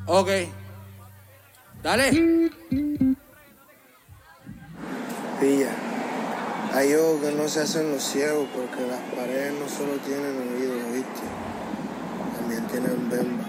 Ok. Dale. Pilla, hay ojos que no se hacen los ciegos porque las paredes no solo tienen oídos, ¿viste? También tienen bemba.